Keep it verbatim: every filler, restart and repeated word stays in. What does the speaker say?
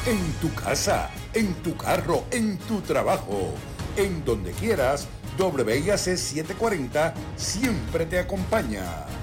en tu casa, en tu carro, en tu trabajo, en donde quieras. W I A C setecientos cuarenta siempre te acompaña.